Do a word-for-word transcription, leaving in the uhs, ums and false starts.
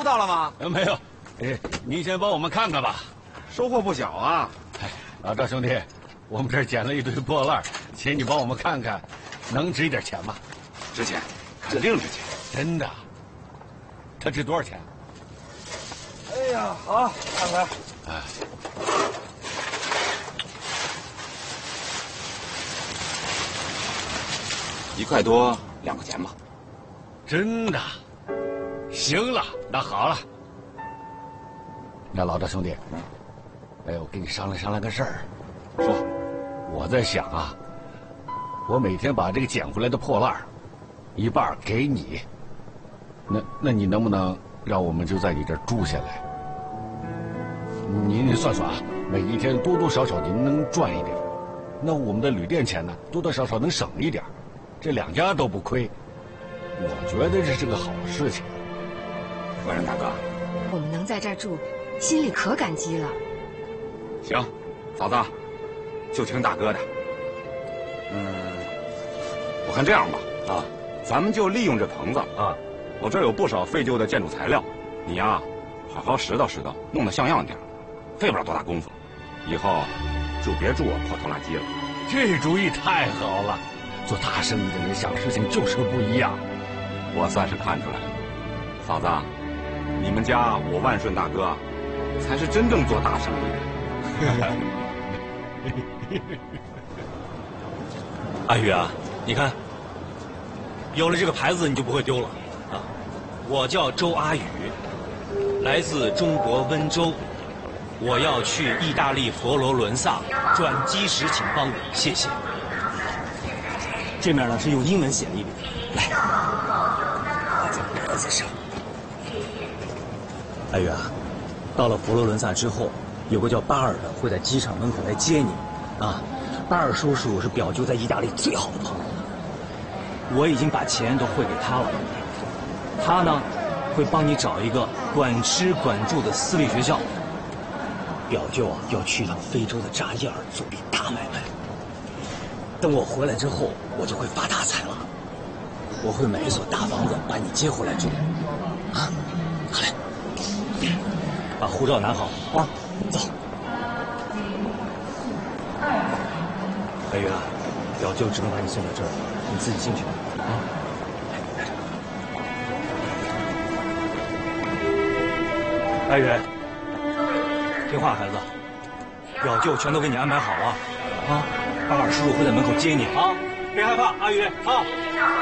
到了吗？ 呃，没有。哎，您先帮我们看看吧。 收获不小啊！ 哎，老赵兄弟，我们这儿捡了一堆破烂，请你帮我们看看，能值一点钱吗？ 值钱，肯定值钱。 真的？它值多少钱？ 哎呀，好，看看。 哎。 一块多两块钱吧。 真的？行了，那好了。那老赵兄弟，哎，我跟你商量商量个事儿。 说， 我在想啊，我每天把这个捡回来的破烂，一半给你，那那你能不能让我们就在你这儿住下来？您您算算啊，每一天多多少少您能赚一点，那我们的旅店钱呢，多多少少能省一点。 这两家都不亏，我觉得这是个好事情。 万人大哥， 我们能在这儿住，心里可感激了。 行，嫂子，就听大哥的。嗯，我看这样吧，啊，咱们就利用这棚子啊，我这儿有不少废旧的建筑材料，你呀，好好拾掇拾掇，弄得像样点，费不了多大功夫。以后就别住我破拖拉机了。 这主意太好了。 做大生意的人想事情就是不一样， 我算是看出来了。嫂子，你们家我万顺大哥，才是真正做大生意的。阿宇啊，你看，有了这个牌子你就不会丢了啊！我叫周阿宇，来自中国温州，我要去意大利佛罗伦萨转机时，请帮我，谢谢。 这面呢是用英文写的一笔，来，画在脖子上。阿宇啊，到了佛罗伦萨之后，有个叫巴尔的会在机场门口来接你，啊，巴尔叔叔是表舅在意大利最好的朋友，我已经把钱都汇给他了，他呢会帮你找一个管吃管住的私立学校。表舅啊要去一趟非洲的扎伊尔做笔大买卖。 等我回来之后，我就会发大财了。我会买一所大房子，把你接回来住。啊，好嘞，把护照拿好啊，走。白云啊，表舅只能把你送到这儿，你自己进去吧。啊。白云，听话，孩子，表舅全都给你安排好了。啊。 巴尔叔叔会在门口接你啊！别害怕，阿宇啊！